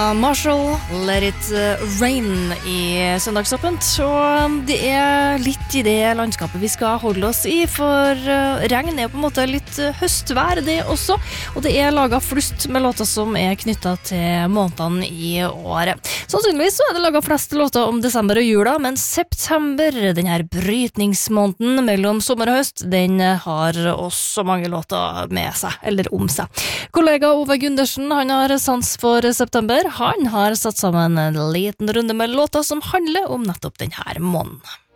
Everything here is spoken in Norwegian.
Marshall, Let It Rain i søndagsåpent, og det litt i det landskapet vi skal holde oss i, for regn på en måte litt høstvær det også, og det laget flust med låter som knyttet til månedene i året. Sannsynligvis så det laget flest låter om desember og jula, men september, den her brytningsmåneden mellom sommer og høst, den har også mange låter med seg, eller om seg. Kollega Ove Gundersen, han har sans for september. Han har satt sammen en liten runde med låter som handler om nettopp denne måneden.